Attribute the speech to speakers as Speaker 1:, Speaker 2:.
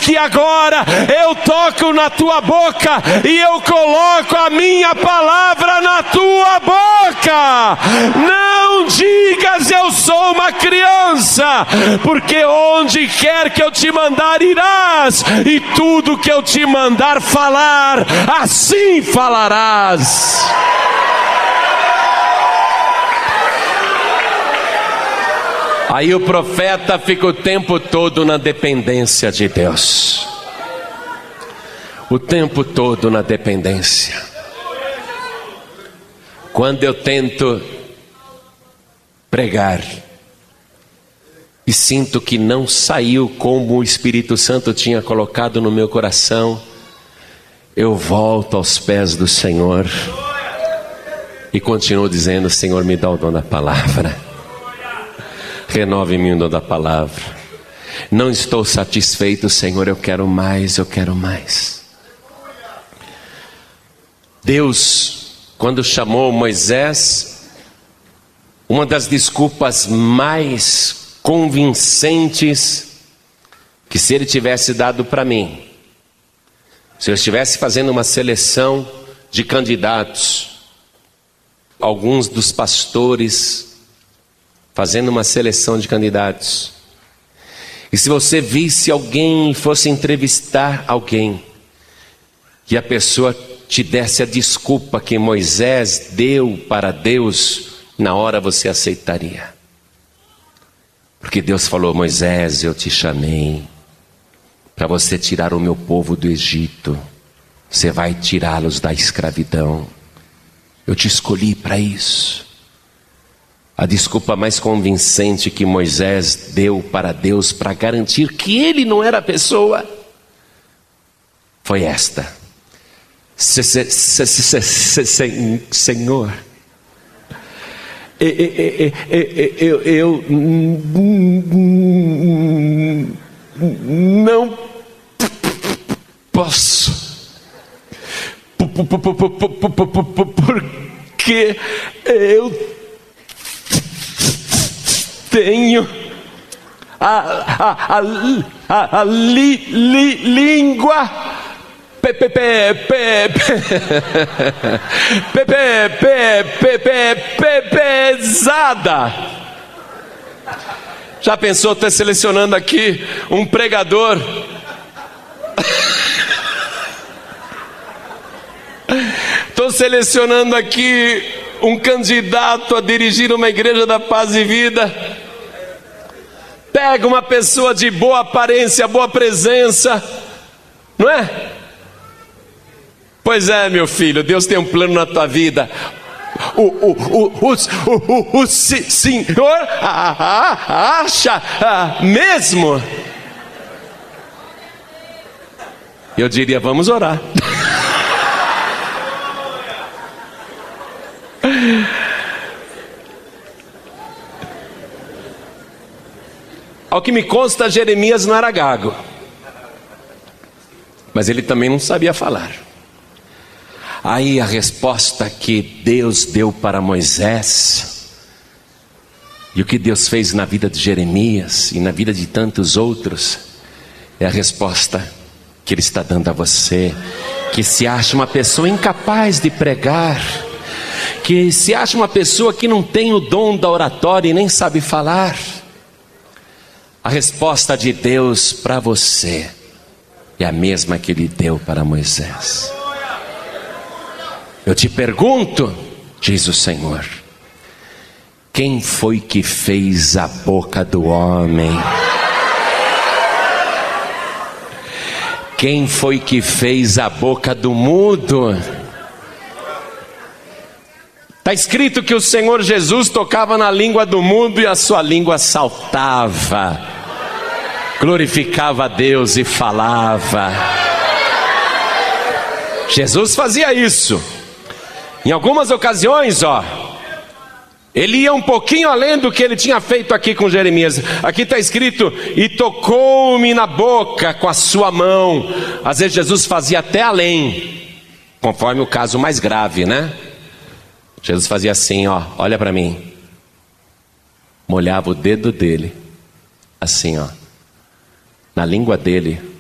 Speaker 1: que agora eu toco na tua boca e eu coloco a minha palavra na tua boca. Não digas eu sou uma criança, porque onde quer que eu te mandar irás, e tudo que eu te mandar falar, assim falarás. Aí o profeta fica o tempo todo na dependência de Deus. O tempo todo na dependência. Quando eu tento pregar e sinto que não saiu como o Espírito Santo tinha colocado no meu coração, eu volto aos pés do Senhor e continuo dizendo: Senhor, me dá o dom da palavra. Renove em mim o dom da palavra. Não estou satisfeito, Senhor, eu quero mais, eu quero mais. Deus, quando chamou Moisés, uma das desculpas mais convincentes, que se ele tivesse dado para mim, se eu estivesse fazendo uma seleção de candidatos, alguns dos pastores fazendo uma seleção de candidatos, e se você visse alguém e fosse entrevistar alguém, e a pessoa te desse a desculpa que Moisés deu para Deus, na hora você aceitaria. Porque Deus falou: Moisés, eu te chamei para você tirar o meu povo do Egito. Você vai tirá-los da escravidão. Eu te escolhi para isso. A desculpa mais convincente que Moisés deu para Deus para garantir que ele não era a pessoa foi esta: Senhor, eu não posso, porque eu tenho a língua pesada. Já pensou ter selecionando aqui um pregador? Estou selecionando aqui um candidato a dirigir uma igreja da Paz e Vida. Pega uma pessoa de boa aparência, boa presença, não é? Pois é, meu filho, Deus tem um plano na tua vida. O Senhor acha mesmo? Eu diria: vamos orar. Ao que me consta, Jeremias não era gago, mas ele também não sabia falar. Aí a resposta que Deus deu para Moisés, e o que Deus fez na vida de Jeremias e na vida de tantos outros, é a resposta que Ele está dando a você, que se acha uma pessoa incapaz de pregar, que se acha uma pessoa que não tem o dom da oratória e nem sabe falar. A resposta de Deus para você é a mesma que Ele deu para Moisés. Eu te pergunto, diz o Senhor, quem foi que fez a boca do homem? Quem foi que fez a boca do mudo? Está escrito que o Senhor Jesus tocava na língua do mundo e a sua língua saltava, glorificava a Deus e falava. Jesus fazia isso. Em algumas ocasiões, ele ia um pouquinho além do que ele tinha feito aqui com Jeremias. Aqui está escrito: e tocou-me na boca com a sua mão. Às vezes Jesus fazia até além, conforme o caso mais grave, né? Jesus fazia assim, olha para mim. Molhava o dedo dele, assim, na língua dele,